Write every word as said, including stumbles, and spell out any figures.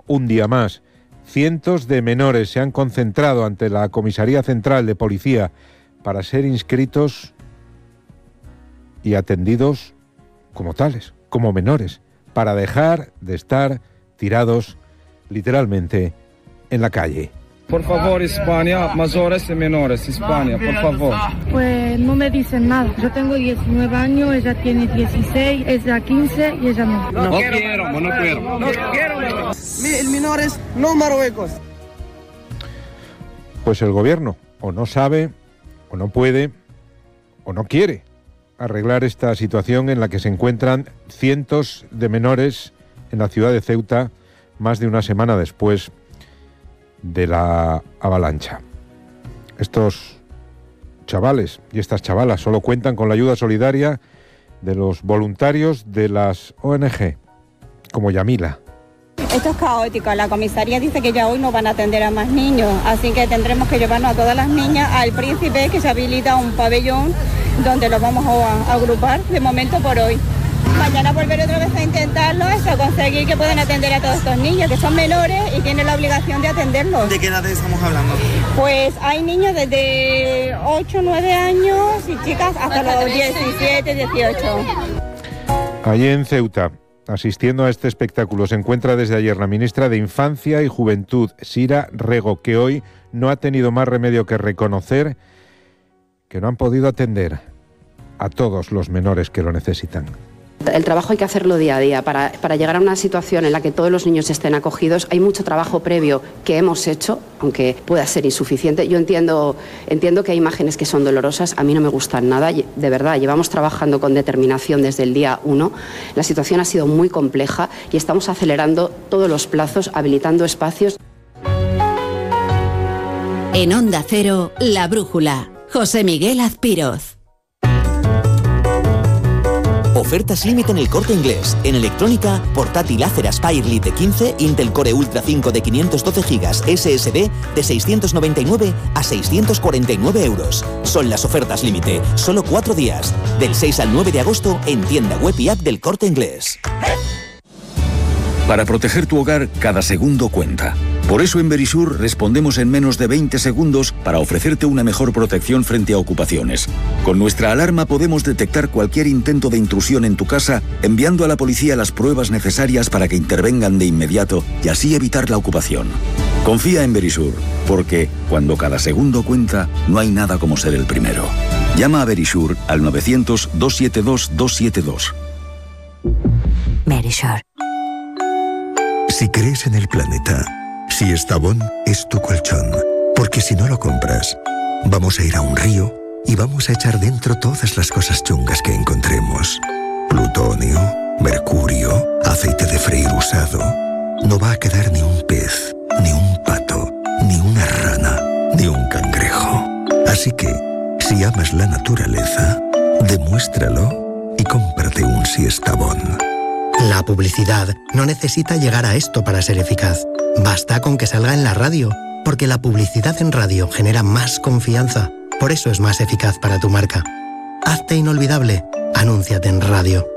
un día más. Cientos de menores se han concentrado ante la Comisaría Central de Policía para ser inscritos y atendidos como tales, como menores, para dejar de estar tirados literalmente en la calle. Por favor, España, mayores y menores, España, por favor. Pues no me dicen nada. Yo tengo diecinueve años, ella tiene dieciséis, ella quince y ella no. No, no quiero, no quiero. No quiero. Menores, no Marruecos. Pues el gobierno o no sabe, o no puede, o no quiere arreglar esta situación en la que se encuentran cientos de menores en la ciudad de Ceuta más de una semana después de la avalancha. Estos chavales y estas chavalas solo cuentan con la ayuda solidaria de los voluntarios de las O N G, como Yamila. Esto es caótico. La comisaría dice que ya hoy no van a atender a más niños, así que tendremos que llevarnos a todas las niñas al Príncipe, que se habilita un pabellón donde los vamos a agrupar de momento por hoy. Mañana volveré otra vez a intentarlo hasta conseguir que puedan atender a todos estos niños, que son menores y tienen la obligación de atenderlos. ¿De qué edad estamos hablando? Pues hay niños desde ocho, nueve años y chicas hasta los diecisiete, dieciocho. Allí en Ceuta, asistiendo a este espectáculo, se encuentra desde ayer la ministra de Infancia y Juventud, Sira Rego, que hoy no ha tenido más remedio que reconocer que no han podido atender a todos los menores que lo necesitan. El trabajo hay que hacerlo día a día. Para, para llegar a una situación en la que todos los niños estén acogidos, hay mucho trabajo previo que hemos hecho, aunque pueda ser insuficiente. Yo entiendo, entiendo que hay imágenes que son dolorosas, a mí no me gustan nada, de verdad. Llevamos trabajando con determinación desde el día uno. La situación ha sido muy compleja y estamos acelerando todos los plazos, habilitando espacios. En Onda Cero, La Brújula. José Miguel Azpiroz. Ofertas límite en El Corte Inglés. En electrónica, portátil Acer Aspire Lite quince, Intel Core Ultra cinco de quinientos doce gigas S S D de seiscientos noventa y nueve a seiscientos cuarenta y nueve euros. Son las ofertas límite, solo cuatro días. Del seis al nueve de agosto en tienda web y app del Corte Inglés. Para proteger tu hogar, cada segundo cuenta. Por eso en Verisur respondemos en menos de veinte segundos para ofrecerte una mejor protección frente a ocupaciones. Con nuestra alarma podemos detectar cualquier intento de intrusión en tu casa, enviando a la policía las pruebas necesarias para que intervengan de inmediato y así evitar la ocupación. Confía en Verisur, porque cuando cada segundo cuenta, no hay nada como ser el primero. Llama a Verisur al novecientos, doscientos setenta y dos, doscientos setenta y dos. Verisur. Si crees en el planeta, si Estavón es tu colchón, porque si no lo compras, vamos a ir a un río y vamos a echar dentro todas las cosas chungas que encontremos. Plutonio, mercurio, aceite de freír usado. No va a quedar ni un pez, ni un pato, ni una rana, ni un cangrejo. Así que, si amas la naturaleza, demuéstralo y cómprate un Siestabón. La publicidad no necesita llegar a esto para ser eficaz. Basta con que salga en la radio, porque la publicidad en radio genera más confianza. Por eso es más eficaz para tu marca. Hazte inolvidable. Anúnciate en radio.